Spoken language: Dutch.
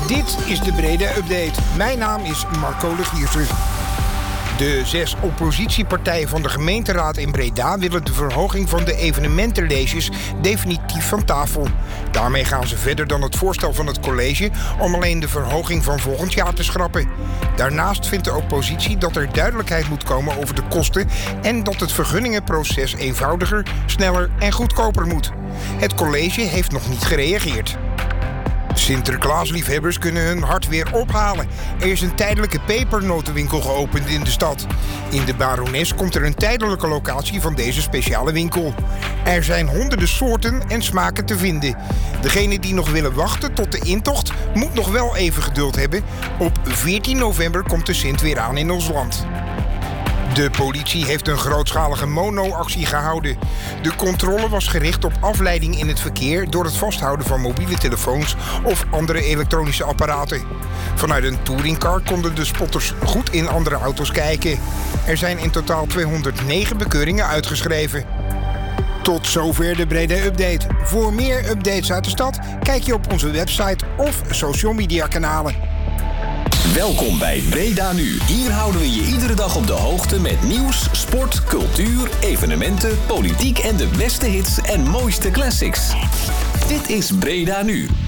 Dit is de Breda Update. Mijn naam is Marco de Giersen. De 6 oppositiepartijen van de gemeenteraad in Breda willen de verhoging van de evenementenleges definitief van tafel. Daarmee gaan ze verder dan het voorstel van het college om alleen de verhoging van volgend jaar te schrappen. Daarnaast vindt de oppositie dat er duidelijkheid moet komen over de kosten en dat het vergunningenproces eenvoudiger, sneller en goedkoper moet. Het college heeft nog niet gereageerd. Sinterklaasliefhebbers kunnen hun hart weer ophalen. Er is een tijdelijke pepernotenwinkel geopend in de stad. In de Barones komt er een tijdelijke locatie van deze speciale winkel. Er zijn honderden soorten en smaken te vinden. Degene die nog willen wachten tot de intocht moet nog wel even geduld hebben. Op 14 november komt de Sint weer aan in ons land. De politie heeft een grootschalige mono-actie gehouden. De controle was gericht op afleiding in het verkeer door het vasthouden van mobiele telefoons of andere elektronische apparaten. Vanuit een touringcar konden de spotters goed in andere auto's kijken. Er zijn in totaal 209 bekeuringen uitgeschreven. Tot zover de Breda Update. Voor meer updates uit de stad kijk je op onze website of social media kanalen. Welkom bij Breda Nu. Hier houden we je iedere dag op de hoogte met nieuws, sport, cultuur, evenementen, politiek en de beste hits en mooiste classics. Dit is Breda Nu.